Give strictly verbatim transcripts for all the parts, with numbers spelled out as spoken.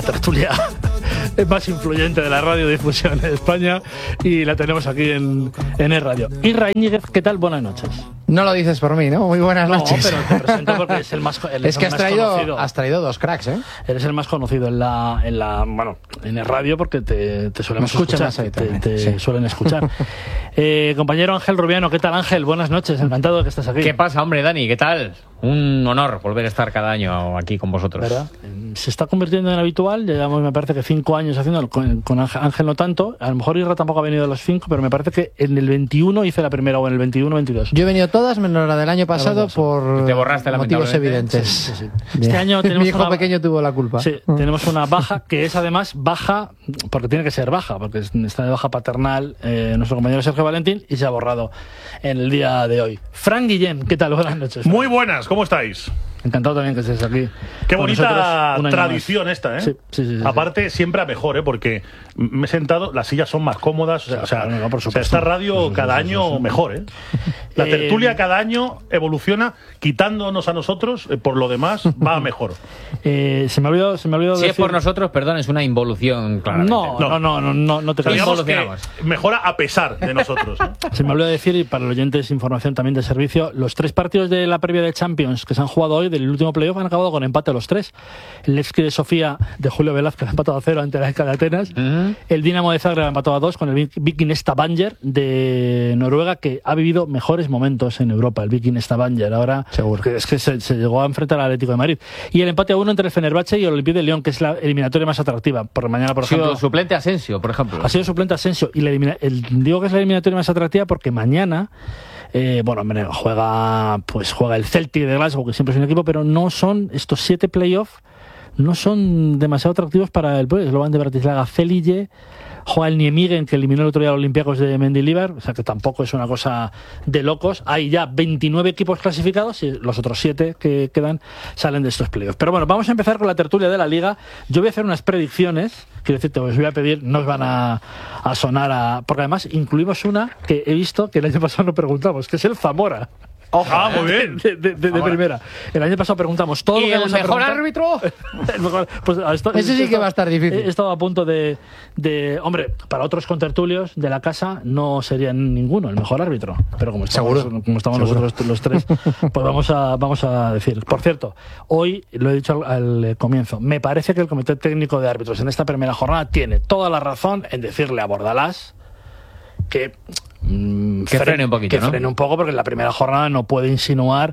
tertulia más influyente de la radiodifusión en España y la tenemos aquí en, en E Radio. Isra Íñiguez, ¿qué tal? Buenas noches. No lo dices por mí, ¿no? Muy buenas no, noches. No, pero te presento porque es el más el Es que has más traído, conocido. has traído dos cracks, ¿eh? Eres el más conocido en la, en la bueno, en el radio porque te, te solemos escuchar. Te, te sí. suelen escuchar. eh, compañero Ángel Rubiano, ¿qué tal, Ángel? Buenas noches, encantado de que estés aquí. ¿Qué pasa, hombre, Dani? ¿Qué tal? Un honor volver a estar cada año aquí con vosotros. ¿Verdad? Se está convirtiendo en habitual, llevamos me parece que cinco años haciéndolo, con, con Ángel no tanto, a lo mejor Isra tampoco ha venido de los cinco, pero me parece que en el veintiuno hice la primera o en el veintiuno veintidós. Yo he venido todas menos la del año pasado por te borraste, motivos evidentes. Sí, sí, sí. Este año tenemos mi hijo una, pequeño tuvo la culpa. Sí, tenemos una baja que es además baja, porque tiene que ser baja, porque está de baja paternal eh, nuestro compañero Sergio Valentín y se ha borrado en el día de hoy. Fran Guillén, ¿qué tal? Buenas noches. Fran. Muy buenas, ¿cómo estáis? Encantado también que estés aquí. Qué bonita tradición esta, ¿eh? Sí, sí, sí, sí, Aparte, sí. siempre a mejor, ¿eh? Porque me he sentado, las sillas son más cómodas. O sea, no, no, por o sea esta radio cada año mejor, ¿eh? La tertulia cada año evoluciona, quitándonos a nosotros, eh, por lo demás, va mejor. Eh, se me ha olvidado, se me ha olvidado si decir... es por nosotros, perdón, es una involución, claramente. No, no, no, no, no, no te creas. Que mejora a pesar de nosotros, ¿no? Se me olvidó decir, y para los oyentes, información también de servicio, los tres partidos de la previa de Champions que se han jugado hoy, del último playoff, han acabado con empate los tres. El Levski de Sofía de Julio Velázquez ha empatado a cero ante la E K de Atenas. Uh-huh. El Dinamo de Zagreb ha empatado a dos con el Viking Stavanger de Noruega, que ha vivido mejores momentos en Europa. El Viking Stavanger ahora seguro que es que se, se llegó a enfrentar al Atlético de Madrid. Y el empate a uno entre el Fenerbahce y el Olympique de Lyon, que es la eliminatoria más atractiva. Por mañana, por ha sido ejemplo, suplente Asensio, por ejemplo. Ha sido suplente Asensio. Y la elimina, el, digo que es la eliminatoria más atractiva porque mañana Eh, bueno, hombre, juega pues juega el Celtic de Glasgow, que siempre es un equipo, pero no son estos siete playoffs, no son demasiado atractivos para el Slovan de Bratislava. Celije, juega el Nijmegen, que eliminó el otro día a los Olympiacos de Mendilibar, o sea que tampoco es una cosa de locos. Hay ya veintinueve equipos clasificados y los otros siete que quedan salen de estos playoffs. Pero bueno, vamos a empezar con la tertulia de la Liga. Yo voy a hacer unas predicciones, quiero decirte, os voy a pedir, no os van a, a sonar a... Porque además incluimos una que he visto que el año pasado no preguntamos, que es el Zamora. Oh, ah, muy bien. De, de, de, de primera. El año pasado preguntamos todo ¿Y lo que el vamos mejor a árbitro? el mejor, pues, esto, Ese sí esto, que va a estar difícil. He estado a punto de, de... Hombre, para otros contertulios de la casa no sería ninguno el mejor árbitro. Pero como estamos, Seguro. como estamos Seguro. nosotros los tres, pues vamos a, vamos a decir. Por cierto, hoy, lo he dicho al, al comienzo, me parece que el Comité Técnico de Árbitros en esta primera jornada tiene toda la razón en decirle a Bordalás que... Que frene un poquito, que ¿no? frene un poco, porque en la primera jornada no puede insinuar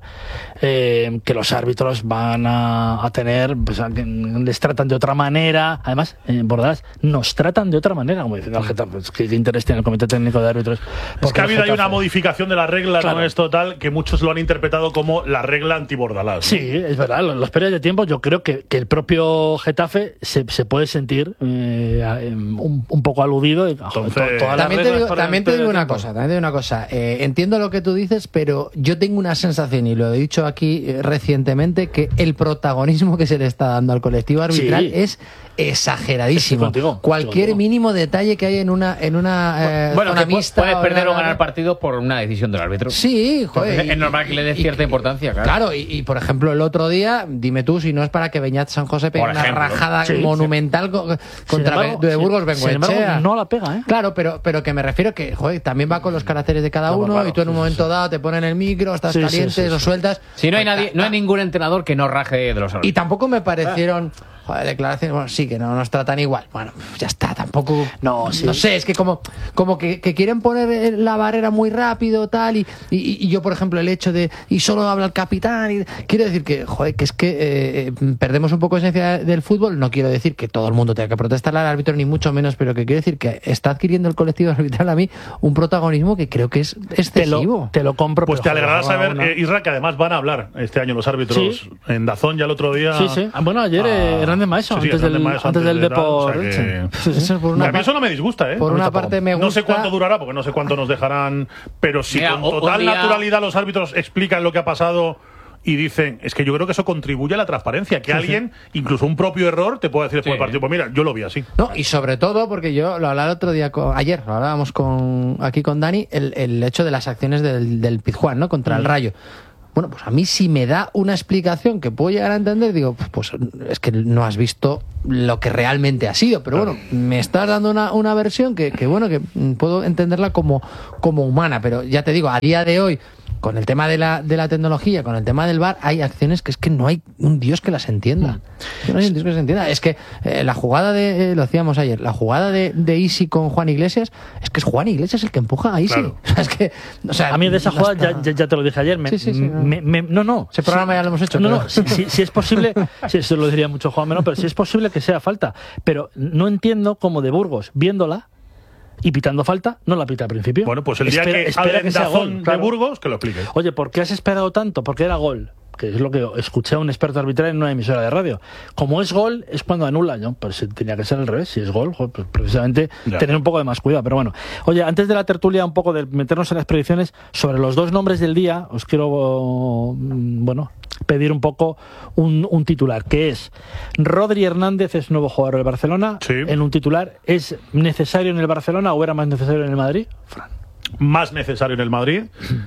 eh, que los árbitros van a, a tener, pues, a, que les tratan de otra manera. Además, en eh, Bordalás nos tratan de otra manera, como diciendo al Getafe, pues, ¿qué, ¿qué interés tiene el Comité Técnico de Árbitros? Es que ha habido ahí una modificación de la regla, claro. No es total, que muchos lo han interpretado como la regla anti-Bordalás, ¿no? Sí, es verdad, los, los periodos de tiempo, yo creo que, que el propio Getafe se, se puede sentir eh, un, un poco aludido. Y, Entonces, to, todas también las te digo, para también te digo una tiempo. cosa, también te digo una cosa. Eh, entiendo lo que tú dices, pero yo tengo una sensación, y lo he dicho aquí eh, recientemente, que el protagonismo que se le está dando al colectivo arbitral sí. es exageradísimo. Estoy contigo, Cualquier estoy contigo. mínimo detalle que hay en una en una eh, bueno, zona que mixta puedes perder o, o ganar partidos por una decisión del árbitro. Sí, joder. Entonces, es normal que le des cierta y, importancia, claro. Claro, y, y por ejemplo, el otro día, dime tú si no es para que Beñat San José pegue Por una ejemplo. rajada Sí, monumental co- contra embargo, de Burgos sin- sin embargo, Bengoechea. no la pega, ¿eh? Claro, pero, pero que me refiero que, joder, también va con los caracteres de cada Claro, uno, claro, y tú en un sí, momento sí. dado te ponen el micro, estás Sí, sí, caliente, sí, sí, lo sí. sueltas. Si no hay nadie, no hay ningún entrenador que no raje de los árbitros. Y tampoco me parecieron, joder, declaraciones, bueno, sí, que no nos tratan igual. Bueno, ya está, tampoco. No, sí. No sé, es que como, como que, que quieren poner la barrera muy rápido, tal, y, y, y yo, por ejemplo, el hecho de. Y solo habla el capitán, y quiero decir que, joder, que es que eh, perdemos un poco esencia del fútbol. No quiero decir que todo el mundo tenga que protestar al árbitro, ni mucho menos, pero que quiero decir que está adquiriendo el colectivo arbitral a mí un protagonismo que creo que es excesivo. Te lo, te lo compro. Pues te pero, alegrará joder, saber, una- eh, Isra, que además van a hablar este año los árbitros Sí. en Dazón, ya el otro día. Sí, sí. Ah, bueno, ayer eh, Hernández Maeso, Sí, sí, antes, Hernández del, Maeso, antes del de tal, Depor. o sea que- Sí, sí. Eso por A una mí parte- eso no me disgusta, ¿eh? por A mí una tampoco. parte me gusta. No sé cuánto durará, porque no sé cuánto nos dejarán, pero si Mira, con o- un total día- naturalidad los árbitros explican lo que ha pasado y dicen, es que yo creo que eso contribuye a la transparencia, que alguien, incluso un propio error, te puede decir después Sí. del partido, pues mira, yo lo vi así. No, y sobre todo, porque yo lo hablaba el otro día, con, ayer lo hablábamos con, aquí con Dani, el, el hecho de las acciones del, del Pizjuán, ¿no? Contra el Rayo. bueno, pues a mí si me da una explicación que puedo llegar a entender, digo, pues es que no has visto lo que realmente ha sido, pero bueno, me estás dando una, una versión que, que bueno, que puedo entenderla como, como humana, pero ya te digo, a día de hoy, con el tema de la, de la tecnología, con el tema del V A R, hay acciones que es que no hay un Dios que las entienda. Que no hay un Dios que las entienda. Es que eh, la jugada de, eh, lo decíamos ayer, la jugada de, de Isi con Juan Iglesias, es que es Juan Iglesias el que empuja a Isi. Claro. O sea, es que, o sea, a mí de esa jugada, ya, ya, ya te lo dije ayer, me, sí, sí, sí, me, me, no, no. Ese programa sí, ya lo hemos hecho. No, pero... no, si, si, si es posible, si eso lo diría mucho Juan Menor, pero si es posible que sea falta. Pero no entiendo cómo de Burgos, viéndola, y pitando falta, no la pita al principio. Bueno, pues el día espera, que espera hable que sea gol, de claro. Burgos, que lo explique. Oye, ¿por qué has esperado tanto? Porque era gol, que es lo que escuché a un experto arbitral en una emisora de radio. Como es gol, es cuando anula, ¿no? Pues tenía que ser al revés. Si es gol, pues precisamente ya. Tener un poco de más cuidado. Pero bueno, oye, antes de la tertulia, un poco de meternos en las predicciones, sobre los dos nombres del día, os quiero, bueno, pedir un poco un, un titular, que es Rodri Hernández es nuevo jugador del Barcelona. Sí. En un titular, ¿es necesario en el Barcelona o era más necesario en el Madrid? Fran. Más necesario en el Madrid,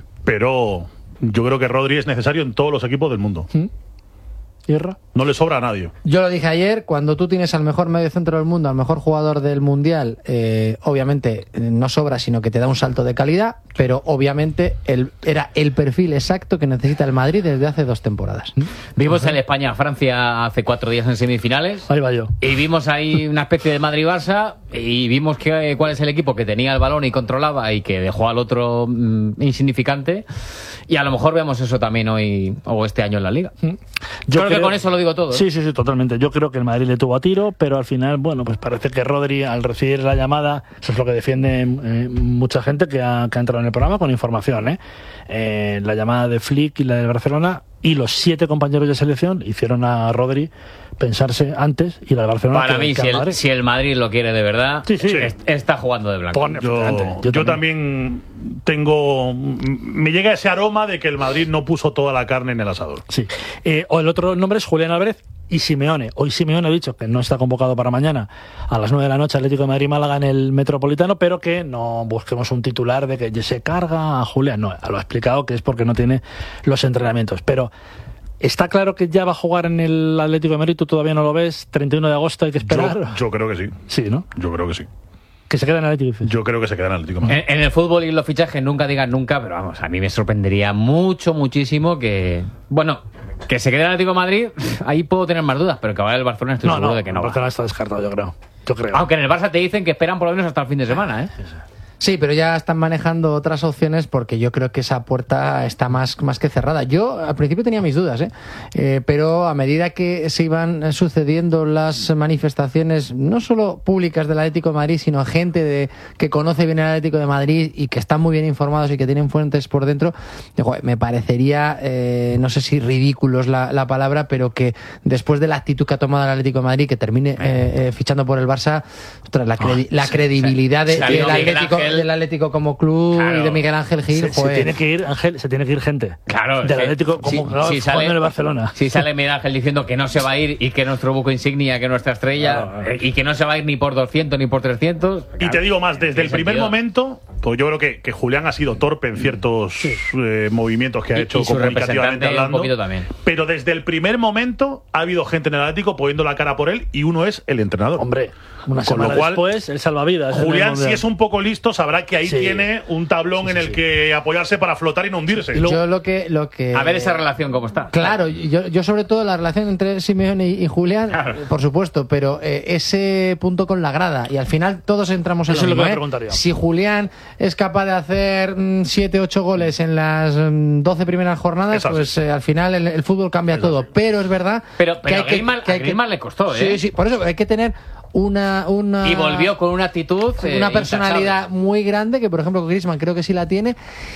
pero yo creo que Rodri es necesario en todos los equipos del mundo. ¿Mm? ¿Tierra? No le sobra a nadie. Yo lo dije ayer, cuando tú tienes al mejor mediocentro del mundo, al mejor jugador del Mundial, eh, obviamente no sobra, sino que te da un salto de calidad, pero obviamente el, era el perfil exacto que necesita el Madrid desde hace dos temporadas. Vimos el España-Francia hace cuatro días en semifinales. Ahí va yo. Y vimos ahí una especie de Madrid-Barça y vimos que, cuál es el equipo que tenía el balón y controlaba y que dejó al otro mm, insignificante. Y a lo mejor vemos eso también hoy o este año en la Liga. Yo creo, creo que con eso lo digo todo. ¿eh? Sí, sí, sí, totalmente. Yo creo que el Madrid le tuvo a tiro, pero al final, bueno, pues parece que Rodri, al recibir la llamada, eso es lo que defiende eh, mucha gente que ha, que ha entrado en el programa con información, ¿eh? Eh, la llamada de Flick y la del Barcelona, y los siete compañeros de selección hicieron a Rodri pensarse antes y la del Barcelona. Para que, mí, que si, el, si el Madrid lo quiere de verdad, sí, sí. Es, está jugando de blanco. Pon, yo, yo, yo también. también tengo. Me llega ese aroma de que el Madrid no puso toda la carne en el asador. Sí. Eh, o el otro nombre es Julián Álvarez y Simeone. Hoy Simeone ha dicho que no está convocado para mañana a las nueve de la noche Atlético de Madrid-Málaga en el Metropolitano, pero que no busquemos un titular de que se carga a Julián. No, lo ha explicado que es porque no tiene los entrenamientos. Pero ¿está claro que ya va a jugar en el Atlético de Madrid? ¿Tú todavía no lo ves? ¿treinta y uno de agosto hay que esperar? Yo, yo creo que sí. Sí, ¿no? Yo creo que sí. ¿Que se queda en el Atlético? Yo creo que se queda en el Atlético de Madrid. En, en el fútbol y los fichajes nunca digan nunca, pero vamos, a mí me sorprendería mucho, muchísimo que... Bueno, que se quede en el Atlético de Madrid, ahí puedo tener más dudas, pero que vaya el Barcelona estoy no, seguro no, de que no el va. Barcelona está descartado, yo creo. Yo creo. Aunque en el Barça te dicen que esperan por lo menos hasta el fin de semana, ¿eh? Sí, sí. Sí, pero ya están manejando otras opciones porque yo creo que esa puerta está más, más que cerrada. Yo al principio tenía mis dudas, ¿eh? Eh, pero a medida que se iban sucediendo las manifestaciones, no solo públicas del Atlético de Madrid, sino gente de, que conoce bien el Atlético de Madrid y que están muy bien informados y que tienen fuentes por dentro, joder, me parecería, eh, no sé si ridículo es la, la palabra, pero que después de la actitud que ha tomado el Atlético de Madrid, que termine eh, eh, fichando por el Barça, ostras, la, credi- oh, la credibilidad de, del Atlético... del Atlético como club, claro, y de Miguel Ángel Gil, se, se tiene que ir Ángel, se tiene que ir gente. Claro, del Atlético como si, claro, si sale en el Barcelona. Si sale Miguel Ángel diciendo que no se va a ir y que nuestro buco insignia, que nuestra estrella, claro, claro. Eh, y que no se va a ir ni por doscientos ni por trescientos. Y claro, te digo más, desde el primer sentido? momento, pues yo creo que, que Julián ha sido torpe en ciertos sí. eh, movimientos que ha hecho y, y comunicativamente hablando. Un poquito también. Pero desde el primer momento ha habido gente en el Atlético poniendo la cara por él y uno es el entrenador. Hombre, una con semana lo cual, después, el salvavidas. Julián, si es un poco listo, sabrá que ahí sí. tiene un tablón sí, sí, en el sí. que apoyarse para flotar y no hundirse. Y luego, yo lo que, lo que... A ver esa relación cómo está. Claro, yo, yo sobre todo la relación entre Simeone y, y Julián, claro. por supuesto, pero eh, ese punto con la grada. Y al final todos entramos en Eso lo mismo. Es lo que ¿eh? Si Julián es capaz de hacer siete ocho goles en las mm, doce primeras jornadas, pues eh, al final el, el fútbol cambia Eso todo. sí. Pero es verdad pero, que pero hay que... que, hay que le costó, ¿eh? Sí, sí, por eso hay que tener... Una, una y volvió con una actitud eh, una personalidad intachable. Muy grande, que por ejemplo Griezmann creo que sí la tiene,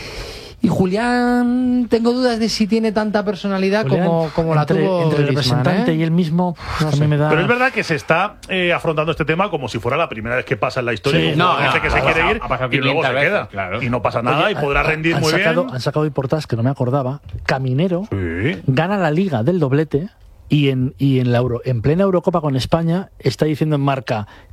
y Julián tengo dudas de si tiene tanta personalidad Julián, como, como la entre, tuvo entre el representante ¿eh? y él mismo no sé. me da... Pero es verdad que se está eh, afrontando este tema como si fuera la primera vez que pasa en la historia, sí, no, no, no, que se ha quiere pasado, ir y luego se veces, queda claro. y no pasa nada. Oye, y podrá rendir han muy sacado, bien. Han sacado hoy portadas que no me acordaba. Caminero sí. gana la Liga del doblete. Y en, y en la Euro, en plena Eurocopa con España está diciendo en Marca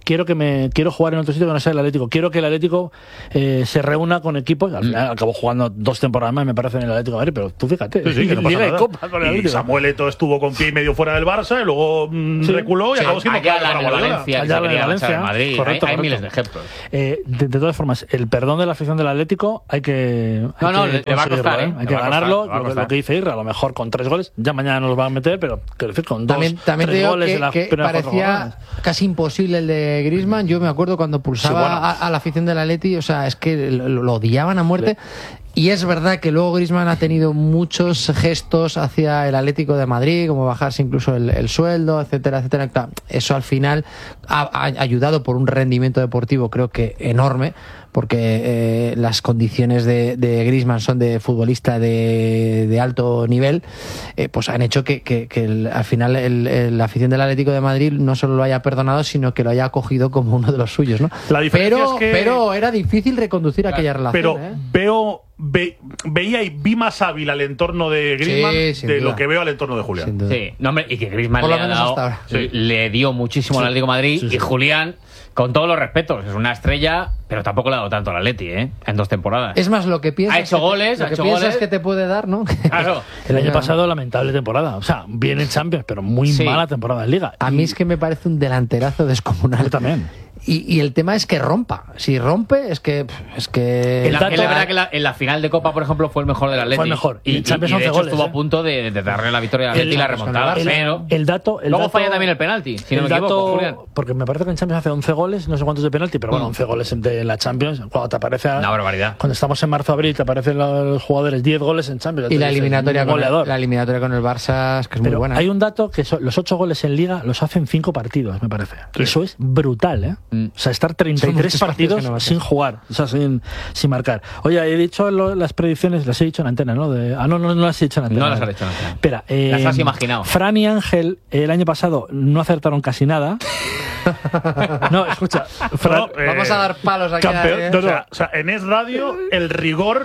quiero que me quiero jugar en otro sitio que no sea el Atlético. Quiero que el Atlético eh, se reúna con equipos. Al final acabó jugando dos temporadas más, me parece, en el Atlético de Madrid, pero tú fíjate. Sí, sí, que no pasa Liga nada. y Copa con el y Atlético. Samuel Eto'o estuvo con pie y medio fuera del Barça y luego mm, Sí. reculó y Sí, acabó siendo allá clave la para de Guardiola. Valencia, que Allá se la de quería marchar Valencia, en Madrid. correcto, hay, hay correcto. miles de ejemplos. Eh, de, de todas formas, el perdón de la afición del Atlético hay que. Hay No, no, que le- le va a conseguirlo, costar, ¿eh? ¿eh? Hay Le que va a costar, ganarlo. le va a Lo, que- costar. lo que dice Irra, a lo mejor con tres goles. Ya mañana nos lo van a meter, pero quiero decir, con dos. También, también te tres digo goles que, de las que primeras cuatro parecía jornadas. casi imposible el de Griezmann. Yo me acuerdo cuando pulsaba Sí, bueno. a, a la afición del Atleti, o sea, es que lo, lo odiaban a muerte. Y es verdad que luego Griezmann ha tenido muchos gestos hacia el Atlético de Madrid, como bajarse incluso el, el sueldo, etcétera, etcétera. Claro, eso al final ha, ha ayudado por un rendimiento deportivo, creo que enorme, porque eh, las condiciones de, de Griezmann son de futbolista de, de alto nivel, eh, pues han hecho que, que, que el- al final el, el- la afición del Atlético de Madrid no solo lo haya perdonado, sino que lo haya acogido como uno de los suyos, ¿no? La diferencia pero, es que- pero era difícil reconducir aquella relación. Pero ¿eh? veo ve- veía y vi más hábil al entorno de Griezmann Sí, sin de duda. lo que veo al entorno de Julián. Sin duda. Sí, no, hombre, y que Griezmann Por le lo ha menos dado, hasta ahora. sí, le dio muchísimo al Atlético de Madrid Sí, sí. y Julián, con todos los respetos, es una estrella, pero tampoco le ha dado tanto al Atleti, ¿eh? En dos temporadas. Es más, lo que piensas, Ha hecho que- goles, lo ha que hecho piensas goles. que te puede dar, ¿no? Claro. El año Ya. pasado, lamentable temporada. O sea, bien en Champions, pero muy Sí. mala temporada en Liga. A mí es que me parece un delanterazo descomunal. Yo también. Y, y el tema es que rompa. Si rompe, es que. Es que En la, dato- es verdad que la- en la final de Copa, por ejemplo, fue el mejor del Atleti. Fue el mejor. Y Y, en Champions y de once hecho goles, estuvo ¿eh? a punto de, de darle la victoria al Atleti y la El- remontada. el- pero El dato. El luego dato- falla también el penalti, si no el me equivoco, dato- Julián. Porque me parece que en Champions hace once goles, no sé cuántos de penalti, pero bueno, Mm. once goles en, de, en la Champions. Cuando te aparece. a- Una barbaridad. Cuando estamos en marzo-abril, te aparecen los jugadores diez goles en Champions. Y Entonces la dices, eliminatoria, un con el, goleador. la eliminatoria con el Barça es que es muy Pero buena. hay un dato que son- los ocho goles en Liga los hacen cinco partidos, me parece. Eso es brutal, ¿eh? Mm. O sea, estar treinta y tres muchos partidos partidos que no metes. sin jugar, o sea, sin, sin marcar. Oye, he dicho lo- las predicciones, las he dicho en antena, ¿no? De, ah, no, no, no las he dicho en antena. No las has dicho en antena. Espera, eh, Las has imaginado. Fran y Ángel el año pasado no acertaron casi nada. No, escucha, Fran, No, eh, Vamos a dar palos aquí. campeón, ¿eh? no, O sea, o sea, en Es Radio el rigor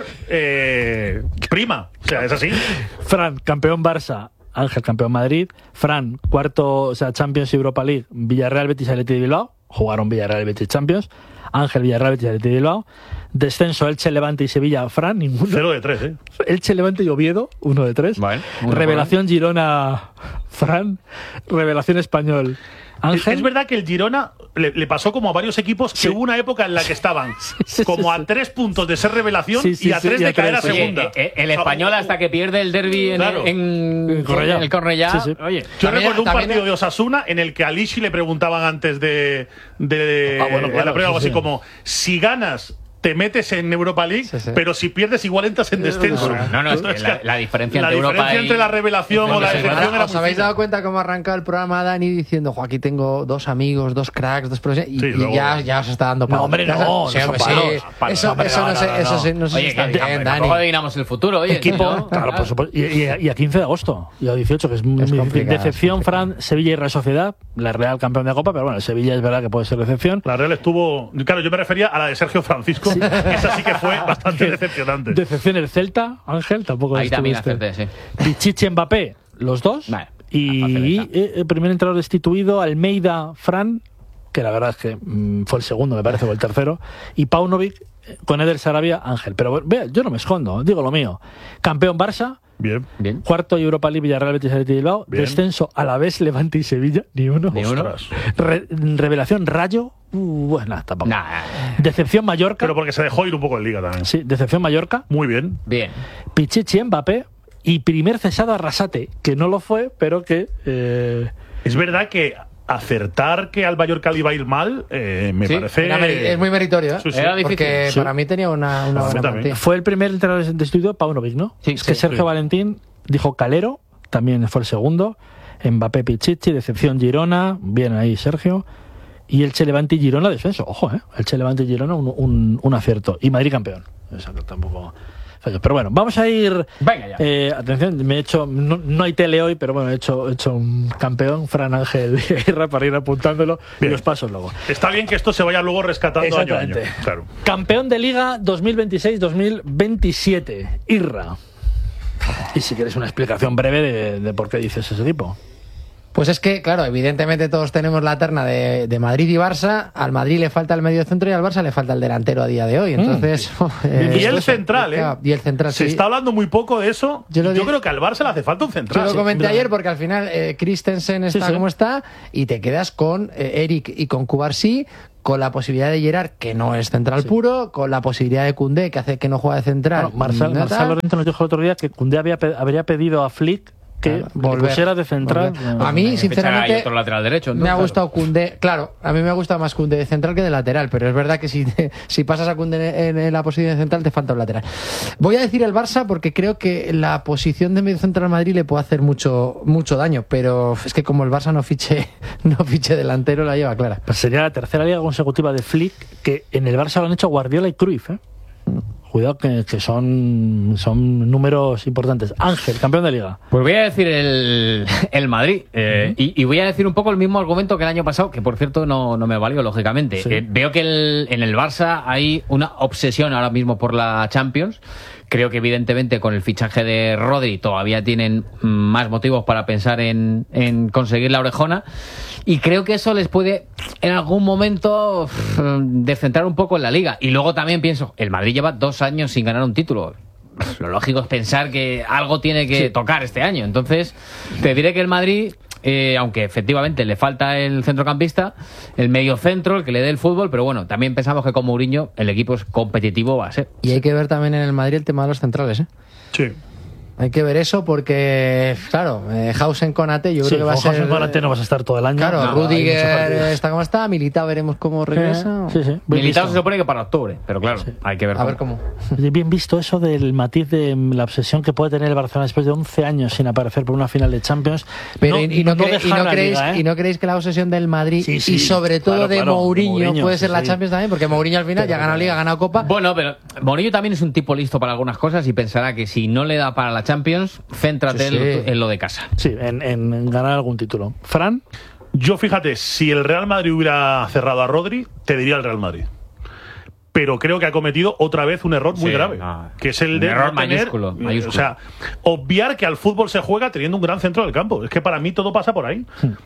eh, prima. O sea, es así. Fran, campeón Barça. Ángel, campeón Madrid. Fran, cuarto, o sea, Champions y Europa League. Villarreal, Betis, Athletic de Bilbao. Jugaron Villarreal, Betis, Champions. Ángel, Villarreal, Betis, Athletic de Bilbao. Descenso, Elche, Levante y Sevilla. Fran, ninguno. Cero de tres, ¿eh? Elche, Levante y Oviedo, uno de tres. Bueno, uno Revelación Girona, Fran. Revelación Español, Ángel. Es verdad que el Girona le, le pasó como a varios equipos que Sí. hubo una época en la que estaban sí, como sí, a sí. tres puntos de ser revelación Sí, sí, y a sí, tres y a de caer a tres. Oye, segunda. eh, eh, el español hasta que pierde el derbi en, Claro. en, En Cornellá. en el Cornellá. Sí, sí. Oye, Yo También- recuerdo un también- partido de Osasuna en el que a Lishi le preguntaban antes de, de Ah, bueno, de claro, la prueba algo sí, así sí. como si ganas te metes en Europa League, Sí, sí. pero si pierdes igual entras en descenso. No, no, es que Entonces, la- la diferencia la entre Europa diferencia y- entre la revelación o la Sí, sí, decepción Ahora, era ¿Os muy habéis fina. dado cuenta cómo arranca el programa Dani diciendo, jo, aquí tengo dos amigos, dos cracks, dos profesionales, y, Sí, y luego- ya, ya os está dando No, palos? hombre, Ya no, os- sí, no hombre, son sí. palos, palos. Eso, Hombre, eso no, no, no, sé, no, eso no. sí, no sé si Oye, está que bien, hombre, Dani. tampoco adivinamos el futuro, oye. Equipo, ¿no? claro, por supuesto. Y, y- y a quince de agosto, y a dieciocho, que es muy Es difícil. complicado, Decepción, es complicado. Fran, Sevilla y Real Sociedad, la Real campeón de Copa, pero bueno, el Sevilla es verdad que puede ser decepción. La Real estuvo. Claro, yo me refería a la de Sergio Francisco. Esa sí que fue bastante decepcionante. Decepción el Celta, Ángel, tampoco Ahí también estuviste. acerté, sí. Pichichi, Mbappé, los dos. Vale, y facilita. eh, el primer entrenador destituido, Almeida, Fran, que la verdad es que mm, fue el segundo, me parece, o el tercero. Y Paunovic, eh, con Eder Sarabia, Ángel. Pero vea, yo no me escondo, digo lo mío. Campeón Barça. Bien. Bien. Cuarto Europa League, Villarreal, Betis, Athletic de Bilbao. Bien. Descenso Alavés, Levante y Sevilla, ni uno. Ni uno. Ostras. Re- revelación Rayo, uh, bueno, tampoco. Nah, Decepción Mallorca. Pero porque se dejó ir un poco en Liga también. Sí, decepción Mallorca. Muy bien. bien. Pichichi, Mbappé. Y primer cesado Arrasate, que no lo fue, pero que. eh, Es verdad que acertar que al Mallorca le iba a ir mal me, me Sí, parece. Era meri- es muy meritorio, ¿eh? Sí, sí. Era difícil. Porque Sí. para mí tenía una, una Para mí buena también. plantilla. fue el primer entrenador destituido, Paunovic, ¿no? Sí, es que sí, Sergio sí. Valentín dijo Calero, también fue el segundo. Mbappé, Pichichi, decepción Girona, bien ahí Sergio. Y el Che Levante y Girona, descenso. Ojo, ¿eh? El Che Levante y Girona, un, un, un acierto. Y Madrid campeón. Exacto, tampoco falló. Pero bueno, vamos a ir. Venga ya. Eh, atención, me he hecho. No, no hay tele hoy, pero bueno, he hecho, he hecho un campeón, Fran Ángel Guerra, para ir apuntándolo. Bien. Y os paso luego. Está bien que esto se vaya luego rescatando año a año. Exactamente. Claro. Campeón de Liga dos mil veintiséis dos mil veintisiete, Irra. Y si quieres una explicación breve de, de por qué dices ese tipo. Pues es que, claro, evidentemente todos tenemos la terna de, de Madrid y Barça. Al Madrid le falta el medio centro y al Barça le falta el delantero a día de hoy. Entonces, mm. eh, y el central, ¿eh? Y el central, Se sí. está hablando muy poco de eso. Yo, yo creo que al Barça le hace falta un central. Yo lo comenté sí. ayer porque al final eh, Christensen está sí, sí. como está y te quedas con eh, Eric y con Cubarsí, con la posibilidad de Gerard, que no es central sí. puro, con la posibilidad de Koundé, que hace que no juega de central. Bueno, Marcel, Marcel Lorente nos dijo el otro día que Koundé había, habría pedido a Flick que volver, pusiera de central. Volver. A mí, sinceramente, otro lateral derecho, entonces, me ha gustado Koundé. Claro, a mí me ha gustado más Koundé de central que de lateral, pero es verdad que si, te, si pasas a Koundé en, en la posición de central te falta un lateral. Voy a decir el Barça porque creo que la posición de medio central al Madrid le puede hacer mucho mucho daño, pero es que como el Barça no fiche no fiche delantero, la lleva clara. Pues sería la tercera liga consecutiva de Flick, que en el Barça lo han hecho Guardiola y Cruyff, ¿eh? Cuidado que, que son, son números importantes. Ángel, campeón de liga. Pues voy a decir el, el Madrid. Eh, uh-huh. y, y voy a decir un poco el mismo argumento que el año pasado, que por cierto no, no me valió, lógicamente. Sí. Eh, veo que el, en el Barça hay una obsesión ahora mismo por la Champions. Creo que evidentemente con el fichaje de Rodri todavía tienen más motivos para pensar en, en conseguir la orejona. Y creo que eso les puede en algún momento descentrar un poco en la liga. Y luego también pienso, el Madrid lleva dos años sin ganar un título. Lo lógico es pensar que algo tiene que sí. tocar este año. Entonces, te diré que el Madrid, eh, aunque efectivamente le falta el centrocampista, el mediocentro, el que le dé el fútbol, pero bueno, también pensamos que con Mourinho el equipo es competitivo, va a ser. Y hay que ver también en el Madrid el tema de los centrales, ¿eh? Sí. Hay que ver eso porque, claro, eh, Hausen Konate yo sí, creo que va a ser... Hausen Konate no vas a estar todo el año. Claro, no, Rudiger está como está, Militao veremos cómo regresa. Sí, sí. Militao se supone que para octubre, pero claro, sí. hay que ver a cómo. ver cómo. Bien visto eso del matiz de la obsesión que puede tener el Barcelona después de once años sin aparecer por una final de Champions. Pero no, y, no, no cre y, no creéis, liga, ¿eh? y no creéis que la obsesión del Madrid sí, sí, y sobre todo claro, de claro, Mourinho, Mourinho puede ser sí, la sí. Champions también, porque Mourinho al final pero, ya ha ganado Liga, ha ganado Copa. Bueno, pero Mourinho también es un tipo listo para algunas cosas y pensará que si no le da para la Champions, céntrate sí, sí. en lo de casa. Sí, en, en ganar algún título. Fran. Yo fíjate, si el Real Madrid hubiera cerrado a Rodri, te diría el Real Madrid. Pero creo que ha cometido otra vez un error muy sí, grave, no, que es el de error no tener, mayúsculo, mayúsculo. O sea, obviar que al fútbol se juega teniendo un gran centro del campo. Es que para mí todo pasa por ahí. Hmm.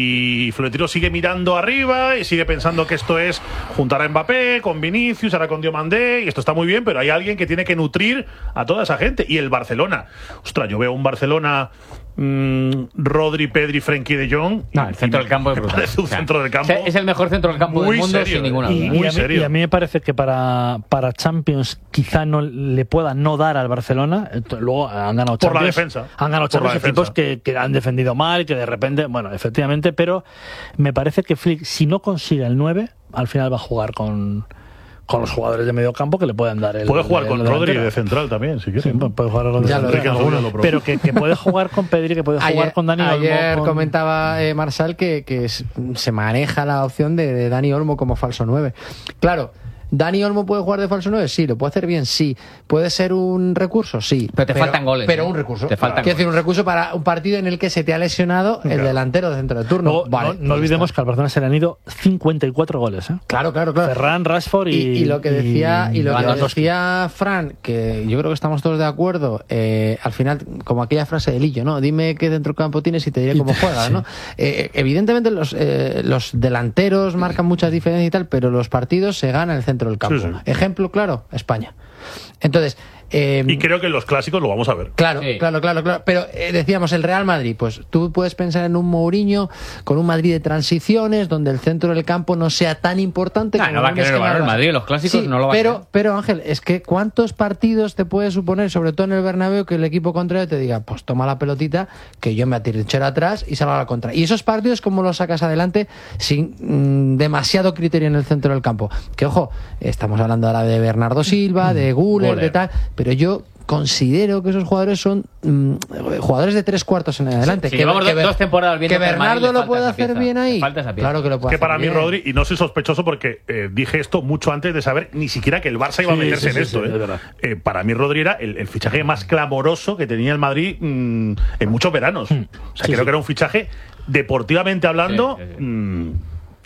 Y Florentino sigue mirando arriba y sigue pensando que esto es juntar a Mbappé con Vinicius, ahora con Diomandé, y esto está muy bien, pero hay alguien que tiene que nutrir a toda esa gente. Y el Barcelona, ostras, yo veo un Barcelona mmm, Rodri, Pedri, Frenkie de Jong. No, el centro del campo es brutal. Parece un o sea, centro del campo. Es el mejor centro del campo muy del mundo serio, sin ninguna y, duda. Y, muy a mí, serio. y a mí me parece que para, para Champions quizá no le pueda no dar al Barcelona. Luego han ganado Champions. Por la defensa. Han ganado Champions equipos que, que han defendido mal, que de repente, bueno, efectivamente, pero me parece que Flick, si no consigue el nueve, al final va a jugar con... con los jugadores de medio campo que le pueden dar el... Puede jugar el, con el Rodri de central también, si quiere. Sí, puede jugar con ya Rodri, lo que pero que, que puede jugar con Pedri, que puede ayer, jugar con Dani Olmo. Ayer con... comentaba eh, Marsal que, que se maneja la opción de, de Dani Olmo como falso nueve. Claro, ¿Dani Olmo puede jugar de falso nueve? Sí. ¿Lo puede hacer bien? Sí. ¿Puede ser un recurso? Sí. Pero te pero, faltan goles. Pero ¿eh? un recurso. Te faltan Quiero decir, un recurso para un partido en el que se te ha lesionado el claro. delantero de centro de turno. No, vale, no, no olvidemos está. que al Barcelona se le han ido cincuenta y cuatro goles. ¿eh? Claro, claro, claro. Ferran, Rashford y... Y, y lo que decía, y, y lo que Lewandowski. decía Fran, que yo creo que estamos todos de acuerdo, eh, al final, como aquella frase de Lillo, ¿no? Dime qué centrocampo tienes y te diré cómo juegas, sí. ¿no? Eh, evidentemente los, eh, los delanteros marcan muchas diferencias y tal, pero los partidos se ganan en el centro del campo. Sí, sí. Ejemplo claro, España. Entonces, eh, y creo que en los clásicos lo vamos a ver. Claro, sí. claro, claro, claro. Pero eh, decíamos, el Real Madrid, pues tú puedes pensar en un Mourinho con un Madrid de transiciones, donde el centro del campo no sea tan importante. No, como no va a querer el valor Madrid, los clásicos sí, no lo va pero, a querer. Pero Ángel, es que ¿cuántos partidos te puede suponer, sobre todo en el Bernabéu, que el equipo contrario te diga, pues toma la pelotita, que yo me atrinchero atrás y salgo a la contra? Y esos partidos, ¿cómo los sacas adelante sin mmm, demasiado criterio en el centro del campo? Que ojo, estamos hablando ahora de Bernardo Silva, de Güler, de tal, pero yo considero que esos jugadores son mmm, jugadores de tres cuartos en adelante. Sí, que, llevamos que, dos temporadas viendo que Bernardo que lo puede hacer pieza. bien ahí. Claro que lo puede que hacer para bien. mí Rodri, y no soy sospechoso porque eh, dije esto mucho antes de saber ni siquiera que el Barça iba sí, a meterse sí, en sí, esto. Sí, eh. Eh, para mí Rodri era el, el fichaje más clamoroso que tenía el Madrid mmm, en muchos veranos. O sea, sí, creo sí. que era un fichaje deportivamente hablando. Sí, sí, sí. Mmm,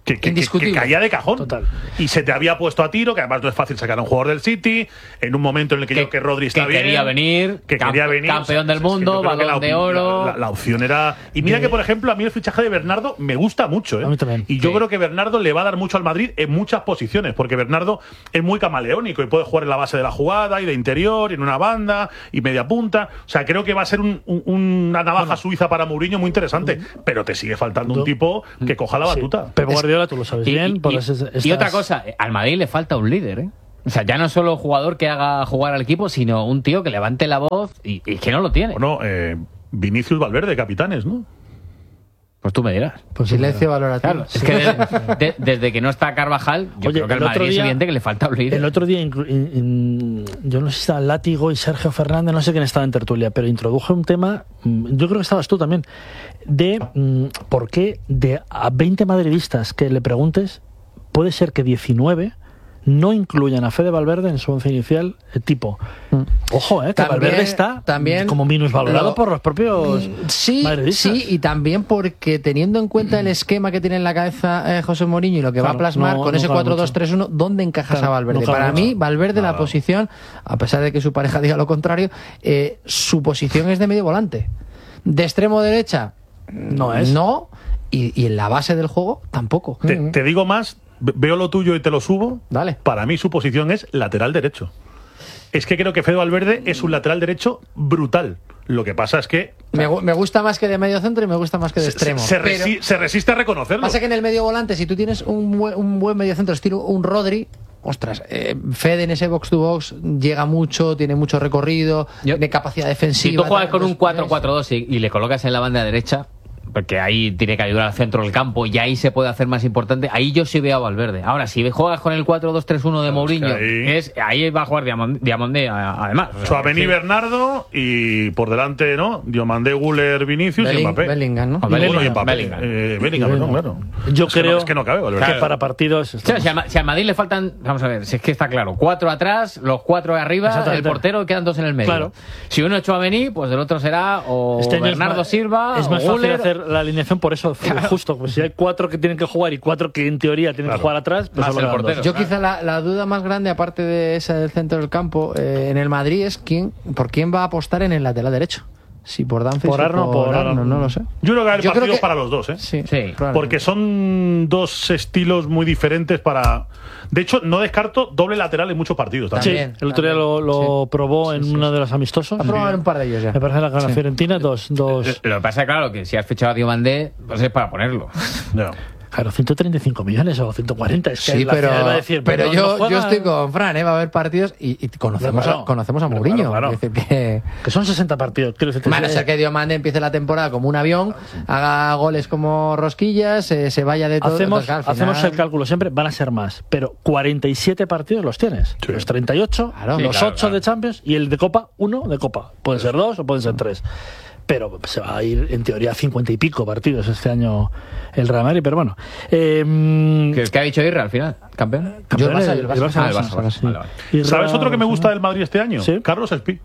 Que, que, que, que caía de cajón. Total. Y se te había puesto a tiro, que además no es fácil sacar a un jugador del City, en un momento en el que, que yo creo que Rodri está que bien. quería venir, que camp quería venir. Campeón del mundo, es que balón la, de oro. La, la, la opción era. Y mira que, por ejemplo, a mí el fichaje de Bernardo me gusta mucho. ¿eh? A mí también. Y yo Sí. creo que Bernardo le va a dar mucho al Madrid en muchas posiciones, porque Bernardo es muy camaleónico y puede jugar en la base de la jugada y de interior, y en una banda y media punta. O sea, creo que va a ser un, un, una navaja bueno. suiza para Mourinho muy interesante. Pero te sigue faltando un tipo que coja la batuta. Sí. Pep Guardiola, tú lo sabes Y, bien. y, por y, eso es- y estás- otra cosa, al Madrid le falta un líder, ¿eh? O sea, ya no solo jugador que haga jugar al equipo, sino un tío que levante la voz y, y que no lo tiene. Bueno, eh, Vinicius Valverde, capitanes, ¿no? Pues tú me dirás. Pues silencio valorativo. Claro, es que de- de- desde que no está Carvajal, yo Oye, creo que al el otro Madrid es día- evidente que le falta un líder. El otro día, inclu- in- in- yo no sé si estaba Látigo y Sergio Fernández, no sé quién estaba en tertulia, pero introduje un tema, mm, yo creo que estabas tú también, de mm, por qué de a veinte madridistas que le preguntes, puede ser que diecinueve no incluyan a Fede Valverde en su once inicial, eh, tipo. Ojo, eh, que También- Valverde está también como minusvalorado lo- por los propios Sí, madridistas. sí, y también porque teniendo en cuenta el esquema que tiene en la cabeza eh, José Mourinho y lo que va a Claro, plasmar no- con no ese cabe cuatro dos mucho. tres uno, ¿dónde encajas Claro, a Valverde? no cabe Para mucho. mí, Valverde, la Nada. posición, a pesar de que su pareja diga lo contrario, eh, su posición es de medio volante. De extremo derecha, No es. No, y, y en la base del juego, tampoco. Te, Mm. te digo más, ve- veo lo tuyo y te lo subo. Dale. Para mí su posición es lateral derecho. Es que creo que Fede Valverde es un lateral derecho brutal. Lo que pasa es que Me, gu- me gusta más que de medio centro y me gusta más que de se, extremo. se Pero- resi- se resiste a reconocerlo. Pasa que en el medio volante, si tú tienes un buen, un buen medio centro, estilo un Rodri, ostras, eh, Fede en ese box to box llega mucho, tiene mucho recorrido, Yo- tiene capacidad defensiva. Si tú juegas tal, con un entonces, cuatro cuatro dos y, y le colocas en la banda derecha, porque ahí tiene que ayudar al centro del campo y ahí se puede hacer más importante, ahí yo sí veo a Valverde. Ahora, si juegas con el cuatro dos tres uno de Mourinho, ahí- es, ahí va a jugar Diamond- Diamandé a- además. O sea, Chouameni, sí. Bernardo y por delante, ¿no? Diomandé, Guller, Vinicius y Belling- Mbappé. Bellingham, ¿no? Ah, Y bueno, y Bellingham, Mbappé. Bellingham. Eh, Bellingham, perdón, claro. Yo Es que no- creo es que no cabe, Valverde. que para partidos. O sea, si, a, Ma- si a Madrid le faltan, vamos a ver, si es que está claro, cuatro atrás, los cuatro arriba, el Exactamente. portero quedan dos en el medio. Claro. Si uno es Chouameni, pues el otro será o Este año es Bernardo más- Silva es más o fácil Guller. hacer la alineación por eso, justo. Pues si hay cuatro que tienen que jugar y cuatro que en teoría tienen Claro. que jugar atrás, pues Más solo el quedan portero. dos. Yo quizá la, la duda más grande, aparte de esa del centro del campo, eh, en el Madrid es quién, por quién va a apostar en el lateral derecho. Si por Danfis Por o Arno, por por Arno, Arno. no lo sé. Yo creo que hay Yo creo partidos que- para los dos, ¿eh? Sí, Sí. probablemente. Porque son dos estilos muy diferentes para... De hecho, no descarto doble lateral en muchos partidos Sí, también. También, el otro día lo, lo sí. probó Sí, en sí, uno sí. de los amistosos. Ha probado en un par de ellos ya. Me parece la gana Sí. Fiorentina, dos. dos Lo que pasa, claro, que si has fichado a Diomandé, pues es para ponerlo. Ya. Claro, ciento treinta y cinco millones o ciento cuarenta. Es que Sí, la pero, ciudad va a decir, pero no yo, juega, yo estoy con Fran, ¿eh? Va a haber partidos y, y conocemos, Claro, a, conocemos a claro, Mourinho. claro. Es decir, que... Que son sesenta partidos. Quiero decirte, Bueno, eh, ser que Diomande empiece la temporada como un avión, haga goles como rosquillas, eh, se vaya de todo. Hacemos, Entonces, claro, al hacemos final- el cálculo siempre, van a ser más, pero cuarenta y siete partidos los tienes. Sí. Los treinta y ocho, Claro. los Sí, claro, ocho claro. de Champions y el de Copa, uno de Copa. Pueden ser dos o pueden ser tres. Pero se va a ir, en teoría, a cincuenta y pico partidos este año el Real Madrid. Pero bueno. Eh, ¿Qué, qué ha dicho Irra al final? ¿Campeón? Yo campeón le- el el Barça, Barça, Ah, el Barça, Barça, Barça, sí. vale, vale. Y ¿Sabes Real- otro que me gusta del Madrid este año? Sí. Carlos Espí.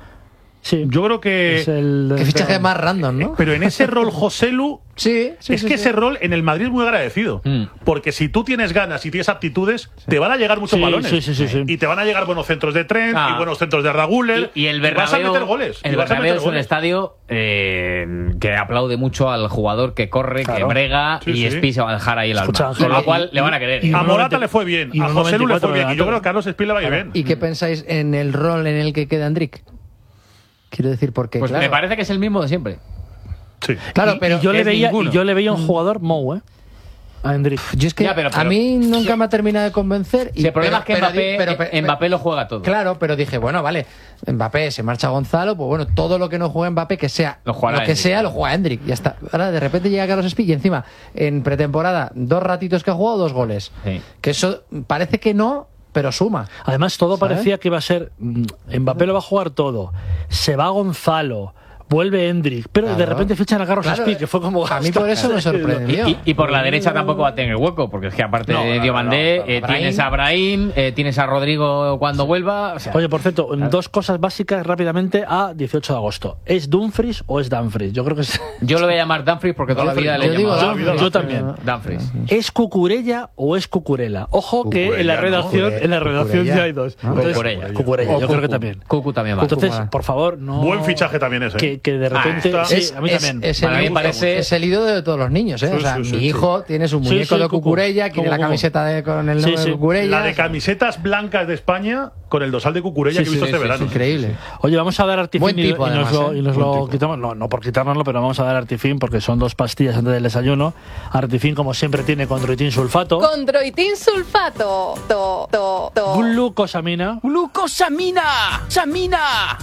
Sí. Yo creo que... Es el- Qué fichaje más random, ¿no? Pero en ese rol Joselu... Sí, sí, es sí, que sí. ese rol en el Madrid es muy agradecido. Mm. Porque si tú tienes ganas y tienes aptitudes, te van a llegar muchos Sí, balones. sí, sí, sí, sí. Y te van a llegar buenos centros de Trent Ah. y buenos centros de Arda Güler. Y, y el vas a Bernabéu, meter goles. y el vas a Bernabéu meter es un goles. estadio eh, que aplaude mucho al jugador que corre, que Claro. brega Sí, y sí. Espí se va a dejar ahí el alma. Escucha, Con Ángel, lo cual y- le van a querer. y- A uno Morata noventa le fue bien, y a uno Joselu le noventa y cuatro fue bien. Y yo delantero. creo que a Carlos Espí le va a ir bien. ¿Y qué pensáis en el rol en el que queda Endrick? Quiero decir, porque Pues claro, me parece que es el mismo de siempre. Sí. claro, Y- pero y yo le es veía ninguno. y yo le veía un jugador Mou, ¿eh? A Endrick. yo es que Ya, pero- a pero- mí nunca me ha terminado de convencer. Y, Si el problema pero- es que pero di- Mbappé, pero- pero- Mbappé lo juega todo. Claro, pero dije, bueno, vale, Mbappé se marcha Gonzalo, pues bueno, todo lo que no juega Mbappé, que sea Lo jugará que Endrick. sea, lo juega Endrick, ya está. Ahora de repente llega Carlos Espí y encima, en pretemporada, dos ratitos que ha jugado, dos goles. Sí. Que eso parece que no, pero suma. Además, todo ¿Sabes? parecía que iba a ser. mm, Mbappé lo va a jugar todo. Se va Gonzalo. vuelve Hendrik, pero Claro. de repente fichan a Carlos Claro, Espí, que fue como... a mí por eso me sorprendió. Y, y por la derecha tampoco va a tener hueco, porque es que aparte No, de no, Diomandé, no, no, eh, Brahim. tienes a Brahim, eh, tienes a Rodrigo cuando vuelva. O sea, Oye, por cierto, dos cosas básicas rápidamente a dieciocho de agosto. ¿Es Dumfries o es Dumfries? Yo creo que es... yo lo voy a llamar Dumfries porque toda la vida le Yo he digo llamado Dumfries. Yo también. Dumfries. ¿Es Cucurella o es Cucurella? Ojo que en la Cucurella, redacción, ¿no? en la redacción Cucurella. ya hay dos. ¿No? Entonces, Cucurella. Cucurella, O yo creo que Cucu. también. Cucu también va. Entonces, Cucurella. por favor, no... Buen fichaje también ese. Que, que de repente... Ah, sí, Es, a mí es- también. es Para el, mí me parece- es el ídolo de todos los niños, ¿eh? Sí, o sea, sí, sí, mi sí. hijo tiene su Sí, muñeco sí, de Cucu. Cucurella, quiere Cucu, la Cucu. camiseta de- con el Sí, nombre sí. de Cucurella. La de camisetas blancas de España con el dosal de Cucurella Sí, que he visto sí, este sí, verano. Increíble. Oye, vamos a dar artifín Buen y, tipo, y nos además, lo, ¿eh? y nos Buen lo tipo. quitamos. No, no por quitárnoslo, pero vamos a dar artifín porque son dos pastillas antes del desayuno. Artifín, como siempre, tiene condroitin sulfato, Condroitin sulfato. To, to, to. glucosamina, ¡Glucosamina! ¡Samina!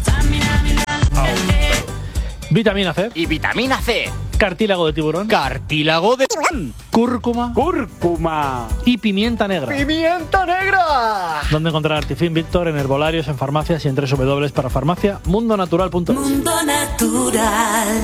vitamina C, Y vitamina C. cartílago de tiburón, Cartílago de... cúrcuma ¡Cúrcuma! y pimienta negra. ¡Pimienta negra! ¿Dónde encontrar Artifin, Víctor? En herbolarios, en farmacias y en doble u doble u doble u para farmacia mundo natural punto es. Mundo Natural.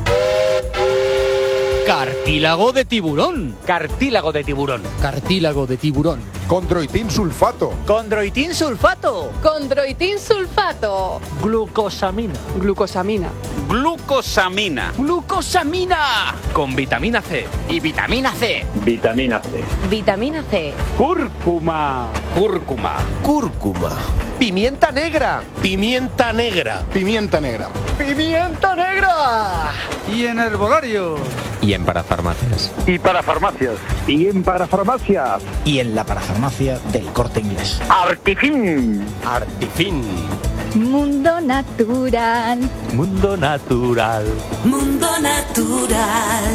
Cartílago de tiburón. Cartílago de tiburón. Cartílago de tiburón. Condroitin sulfato. Condroitin sulfato. Condroitin sulfato. Glucosamina. Glucosamina. Glucosamina. Glucosamina. Con vitamina C. Y vitamina C. Vitamina C. Vitamina C. Cúrcuma. Cúrcuma. Cúrcuma. Pimienta negra. Pimienta negra. Pimienta negra. Pimienta negra. Y en herbolario. Y en parafarmacias. Y para farmacias. Y en parafarmacias. Y en la parafarmacia del Corte Inglés. Artifin. Artifin. Mundo natural. Mundo natural. Mundo Natural.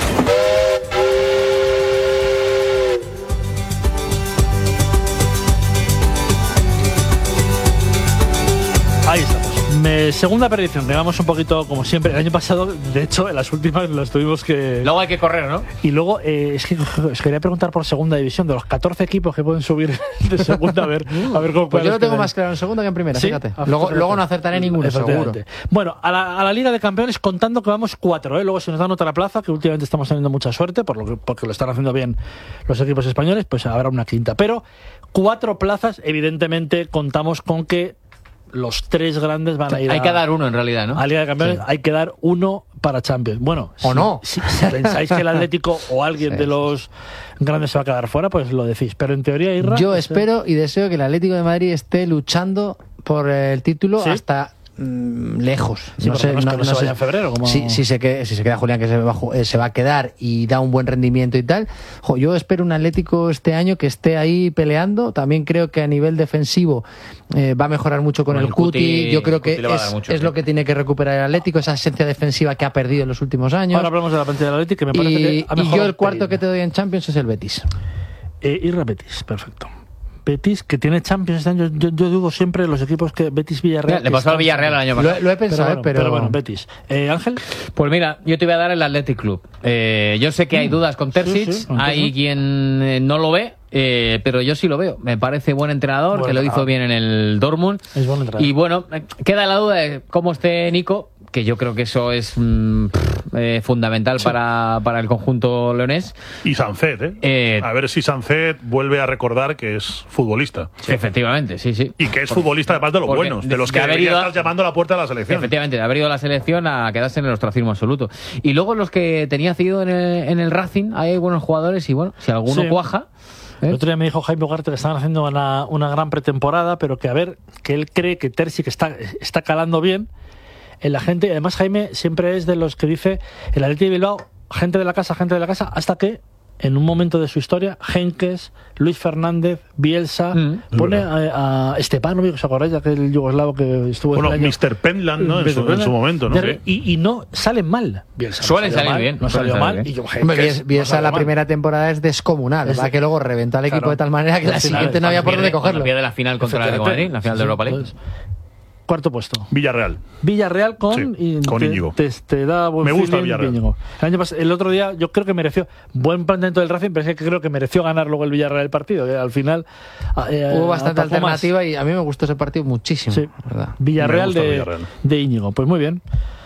Ahí estamos. Me- segunda predicción, que vamos un poquito como siempre. El año pasado, de hecho, en las últimas las tuvimos que... Luego hay que correr, ¿no? Y luego, eh, es que os quería preguntar por segunda división, de los catorce equipos que pueden subir de segunda, a ver, a ver cómo Pues yo lo tengo quedan. más claro en segunda que en primera, ¿Sí? fíjate. Ah, Luego, fíjate. luego no acertaré ninguno, seguro. Efectivamente. Bueno, a la, a la Liga de Campeones contando que vamos cuatro, ¿eh? Luego si nos dan otra plaza, que últimamente estamos teniendo mucha suerte, por lo que, porque lo están haciendo bien los equipos españoles, pues habrá una quinta. Pero cuatro plazas, evidentemente contamos con que los tres grandes van a ir Hay a, que dar uno en realidad, ¿no? a Liga de Campeones, Sí. hay que dar uno para Champions. Bueno, ¿O si, no? Si, si pensáis que el Atlético o alguien Sí, de sí, los grandes se va a quedar fuera, pues lo decís. Pero en teoría, Irra, Yo o sea, espero y deseo que el Atlético de Madrid esté luchando por el título ¿Sí? hasta mm, lejos. Sí, por lo menos que no se vaya en febrero, como- Si, si, se queda, si se queda Julián, que se va, a ju- eh, se va a quedar y da un buen rendimiento y tal. Jo, yo espero un Atlético este año que esté ahí peleando. También creo que a nivel defensivo eh, va a mejorar mucho con, Con el, el Cuti. Cuti, Yo creo el que Cuti le va a dar es, mucho, es sí. lo que tiene que recuperar el Atlético, esa esencia defensiva que ha perdido en los últimos años. Ahora hablamos de la plantilla del Atlético, que me parece Y, que ha y mejorado yo el un cuarto pelín. que te doy en Champions es el Betis. Eh, Irra Betis, perfecto. Betis, que tiene Champions este año. Yo, yo dudo siempre de los equipos que Betis Villarreal. Le pasó al Villarreal el año Lo, pasado. he- lo he pensado, pero bueno, eh, pero, pero bueno, Betis. Eh, Ángel, Pues mira, yo te voy a dar el Athletic Club. Eh, yo sé que hay dudas con Terzic, sí, con hay Terzic. quien eh, no lo ve, eh, pero yo sí lo veo. Me parece buen entrenador, Buen que lo entrenador. hizo bien en el Dortmund. Es buen entrenador. Y bueno, eh, queda la duda de cómo esté Nico, que yo creo que eso es mm, pff, eh, fundamental para, para el conjunto leonés. Y Sancet, ¿eh? Eh, A ver si Sancet vuelve a recordar que es futbolista. Efectivamente, sí, sí. Y que es futbolista además de los porque buenos, de los que de haber debería ido a- estar llamando a la puerta de la selección. Efectivamente, de haber ido a la selección a quedarse en el ostracismo absoluto. Y luego los que tenía cedido en el, en el Racing, hay buenos jugadores y bueno, si alguno Sí. cuaja. ¿eh? el otro día me dijo Jaime Ugarte que estaban haciendo una, una gran pretemporada, pero que a ver, que él cree que Terzi que está, está calando bien en la gente. Además, Jaime siempre es de los que dice el Athletic de Bilbao, gente de la casa, gente de la casa, hasta que en un momento de su historia, Henkes, Luis Fernández, Bielsa, Mm. pone a, a Stepanovic, ¿os acordáis? Aquel yugoslavo que estuvo Bueno, el año... mister Penland, ¿no? En su, en su momento, ¿no? De- y, y no salen mal. Bielsa, no Suelen salió salir mal, bien, No suelen salió salir mal. bien. Y yo, Hombre, Henkes, Bielsa, Bielsa no salió la mal. primera temporada es descomunal, Es- va que luego reventa al equipo Claro. de tal manera que la Al final, siguiente no había por dónde Cuando cogerlo. pierde la final contra el Atlético de Madrid, la final de Europa League. Entonces, cuarto puesto. Villarreal. Villarreal con, Sí, y con te, Íñigo. Te, te da buen Me gusta feeling, Villarreal. Íñigo. El, año pas- el otro día yo creo que mereció buen planteamiento del Racing, pero es que creo que mereció ganar luego el Villarreal el partido. Que al final eh, Hubo bastante atacó más. alternativa y a mí me gustó ese partido muchísimo. Sí. la verdad. Me Villarreal gusta de, Villarreal. de Íñigo. Pues muy bien.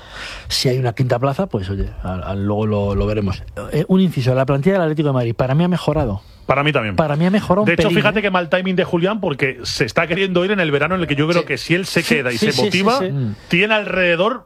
Si hay una quinta plaza, pues oye, al, al, luego lo, lo veremos. Eh, un inciso, la plantilla del Atlético de Madrid, para mí ha mejorado. Para mí también. Para mí ha mejorado un De hecho, pelín, fíjate ¿eh? que mal timing de Julián porque se está queriendo ir en el verano en el que yo creo Sí. que si él se Sí, queda y sí, se sí, motiva, sí, sí. tiene alrededor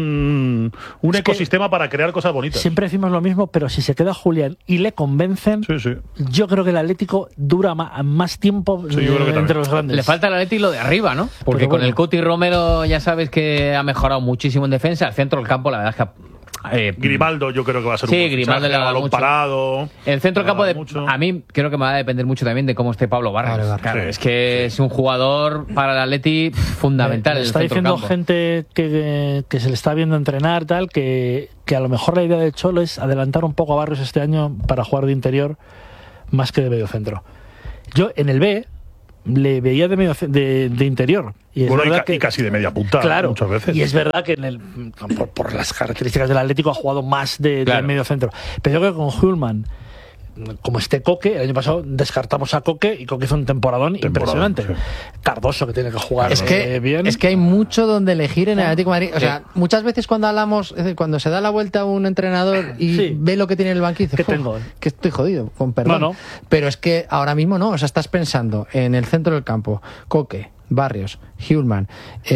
mm, un Es que ecosistema para crear cosas bonitas. Siempre decimos lo mismo, pero si se queda Julián y le convencen, Sí, sí. yo creo que el Atlético dura ma- más tiempo Sí, yo creo que eh, entre también. los grandes. Le falta al Atleti lo de arriba, ¿no? Porque Pero con bueno. el Cuti Romero ya sabes que ha mejorado muchísimo en defensa. El centro del campo, la verdad es que ha- eh, Grimaldo yo creo que va a ser Sí, un buen Grimaldo fichaje, le va a dar balón mucho. parado. El centro del le va campo, a de, dar mucho. a mí creo que me va a depender mucho también de cómo esté Pablo Barrios. Vale, vale. Claro, Sí, es que es un jugador para el Atleti fundamental. Me el está centro del diciendo campo. gente que, que se le está viendo entrenar, tal, que, que a lo mejor la idea de Cholo es adelantar un poco a Barrios este año para jugar de interior más que de medio centro. Yo en el B le veía de medio ce- de, de interior. Y es Bueno, y, verdad ca- que, y casi de media punta claro, muchas veces. y es verdad que en el, por, por las características del Atlético ha jugado más de, de Claro. medio centro. Pero yo creo que con Hulman, como este Coque, el año pasado descartamos a Coque y Coque hizo un temporadón, Temporadón, impresionante. sí. Cardoso, que tiene que jugar Es que, eh, bien. es que hay mucho donde elegir en el Atlético de Madrid. O sea, muchas veces cuando hablamos, es decir, cuando se da la vuelta a un entrenador y Sí. ve lo que tiene en el banquillo, dice, ¿Qué "Uf, tengo? que estoy jodido, con perdón". No, no. Pero es que ahora mismo no. O sea, estás pensando en el centro del campo, Coque, Barrios, Hulman,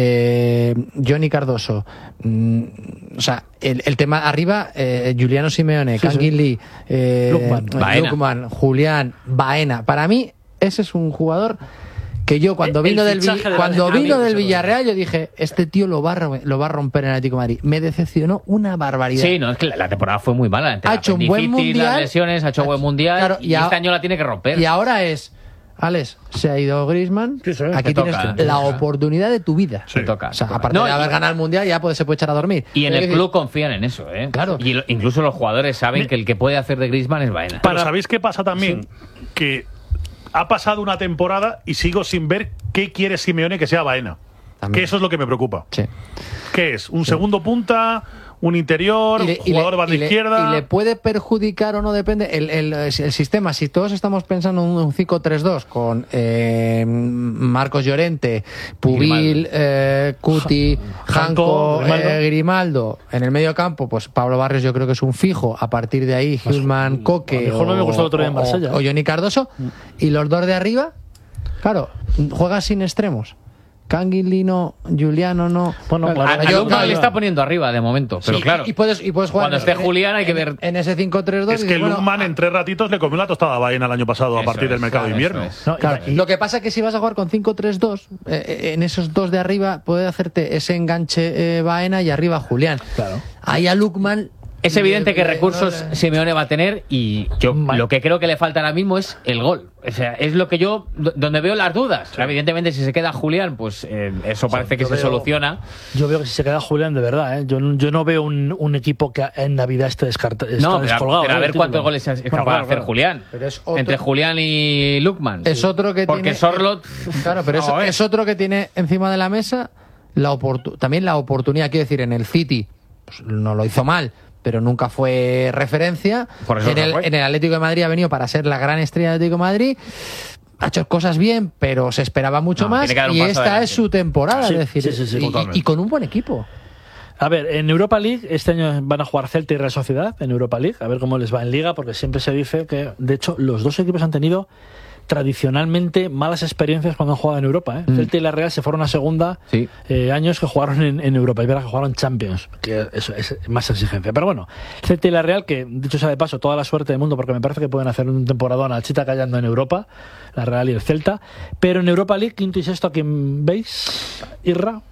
eh, Johnny Cardoso. mm, o sea, el, el tema arriba, eh, Juliano Simeone, Sí, sí. Kangin Lee, eh, Lukman. Baena. Lukman, Julián, Baena. Para mí, ese es un jugador que yo cuando El vino del Vi- fichaje del cuando Atlético vino de del Madrid, Villarreal yo dije, este tío lo va a, ro- lo va a romper en el Atlético de Madrid. Me decepcionó una barbaridad. Sí, no, es que la, la temporada fue muy mala. Entre Ha la hecho un buen apendicitis, mundial. las lesiones, ha hecho Ha buen hecho- mundial claro, y, y a- este año la tiene que romper. Y ahora es, Alex, se ha ido Griezmann, Sí, sí, aquí te tienes toca, la te toca. oportunidad de tu vida. Te toca, O sea, te toca. aparte No, de haber y- ganado el mundial, ya puede, se puede echar a dormir. Y en Pero el es decir, club confían en eso, ¿eh? Claro. Y lo- incluso los jugadores saben que el que puede hacer de Griezmann es Baena. Pero ¿sabéis qué pasa también? Que ha pasado una temporada y sigo sin ver qué quiere Simeone que sea Baena. También. Que eso es lo que me preocupa. Sí. ¿Qué es? ¿Un segundo punta? ¿Un interior? Y le- y ¿Jugador le- banda y le- izquierda? y le puede perjudicar o no, depende. El, el- el sistema, si todos estamos pensando en un cinco tres dos con eh, Marcos Llorente, Pubil, eh, Cuti, Janko, Janko, Grimaldo. eh, Grimaldo, en el medio campo, pues Pablo Barrios yo creo que es un fijo. A partir de ahí, Hulman, a Coque lo mejor no me gustó el otro día en o- Marsella. o Johnny Cardoso. Y los dos de arriba, claro, juegas sin extremos. Canguilí no, Juliano no. Bueno, A, claro, a yo- Lukman yo- le está poniendo arriba de momento, pero Sí, claro. Y, y puedes, y puedes jugar. Cuando esté en- Julián hay que en- ver- En ese cinco tres dos. Es que Lukman en tres ratitos le comió la tostada a Baena el año pasado a Eso partir del es, mercado de eso invierno. es. No, Claro, y- lo que pasa es que si vas a jugar con cinco tres dos, eh, eh, en esos dos de arriba puede hacerte ese enganche eh, Baena y arriba Julián. Claro. Ahí a Lukman. Es evidente que le- recursos no le- Simeone va a tener y yo Vale. lo que creo que le falta ahora mismo es el gol. O sea, es lo que yo, do- donde veo las dudas. Evidentemente, si se queda Julián, pues eh, eso parece que yo se veo- soluciona. Yo veo que si se queda Julián, de verdad, ¿eh? yo, yo no veo un, un equipo que en Navidad esté, descarta, está No, pero, descolgado. pero a ¿eh? ver El cuántos título. goles es capaz Bueno, claro, de hacer claro. Julián. Pero es otro- Entre Julián y Lukman. Es otro que Porque tiene. Sorlot. Claro, pero es, Vamos a ver. es otro que tiene encima de la mesa la oportu- también la oportunidad. Quiero decir, en el City pues, no lo hizo mal, pero nunca fue referencia. Por eso en, no el, fue. en el Atlético de Madrid ha venido para ser la gran estrella del Atlético de Madrid. Ha hecho cosas bien, pero se esperaba mucho No, más. tiene que dar un Y paso esta adelante. es su temporada, Sí, es decir, sí, sí, sí, y- y, totalmente. y con un buen equipo. A ver, en Europa League, este año van a jugar Celta y Real Sociedad en Europa League, a ver cómo les va en Liga, porque siempre se dice que, de hecho, los dos equipos han tenido tradicionalmente malas experiencias cuando han jugado en Europa. ¿eh? Mm. Celta y la Real se fueron a segunda Sí. eh, años que jugaron en, en Europa, y verás que jugaron Champions, que eso es más exigencia. Pero bueno, Celta y la Real, que dicho sea de paso, toda la suerte del mundo, porque me parece que pueden hacer un temporadón al Chita callando en Europa, la Real y el Celta. Pero en Europa League, quinto y sexto, ¿a quién veis? Irra.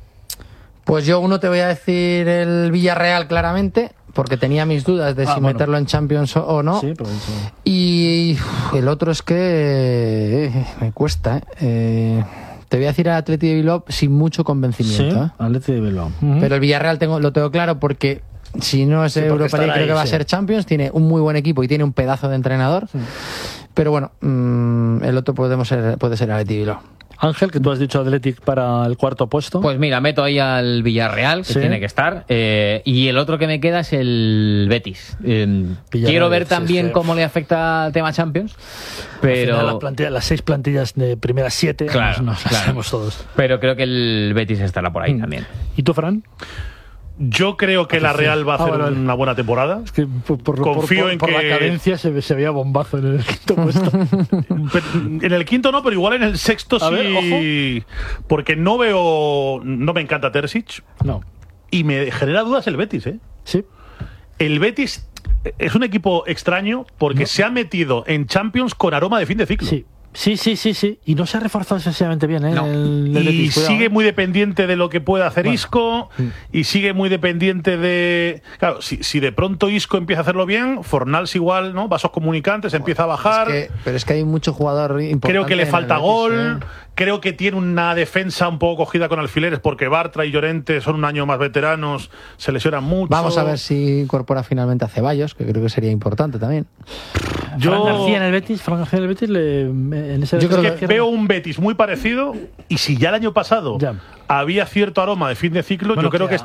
Pues yo uno te voy a decir el Villarreal claramente, porque tenía mis dudas de Ah, si bueno. meterlo en Champions o, o no. Sí, pero eso- Y uf, el otro es que eh, me cuesta. ¿eh? Eh, te voy a decir al Atleti de Bilbao sin mucho Sí, convencimiento. ¿eh? Atleti de Bilbao. Pero el Villarreal tengo, lo tengo claro porque si no es Sí, porque Europa estará League, creo ahí, que va a sí. ser Champions. Tiene un muy buen equipo y tiene un pedazo de entrenador. Pero bueno, mm, el otro podemos ser, puede ser Atleti de Bilbao. Ángel, que tú has dicho Athletic para el cuarto puesto. Pues mira, meto ahí al Villarreal, que Sí. tiene que estar. eh, y el otro que me queda es el Betis. Eh, Villarreal, quiero ver sí, también sí. cómo le afecta el tema Champions. Al Pero, final, la plantilla- las seis plantillas de primeras siete, Claro, nos, nos las claro. sabemos todos. pero creo que el Betis estará por ahí Mm. también. ¿Y tú, Fran? Yo creo que la Real va a hacer Ah, vale. una buena temporada. Es que por, por- Confío por- en por que- la cadencia se, se veía bombazo en el quinto puesto. Pero en el quinto no, pero igual en el sexto A sí. ver, Porque no veo. No me encanta Terzic. No. Y me genera dudas el Betis, ¿eh? Sí. El Betis es un equipo extraño porque se ha metido en Champions con aroma de fin de ciclo. Sí. Sí, sí, sí, sí. Y no se ha reforzado excesivamente bien, ¿eh? No. El, el Y Betis, cuidado, sigue ¿eh? muy dependiente de lo que pueda hacer Bueno. Isco, y sigue muy dependiente de... Claro, si, si de pronto Isco empieza a hacerlo bien, Fornals igual, ¿no? Vasos comunicantes, empieza a bajar. Es que- pero es que hay mucho jugador importante. Creo que le en el falta Betis, gol. ¿eh? Creo que tiene una defensa un poco cogida con alfileres porque Bartra y Llorente son un año más veteranos, se lesionan mucho. Vamos a ver si incorpora finalmente a Ceballos, que creo que sería importante también. Yo- Fran García en el Betis, Fran García en el Betis, le, en ese Yo creo es que veo un Betis muy parecido, y si ya el año pasado Ya. había cierto aroma de fin de ciclo, Bueno, yo creo que que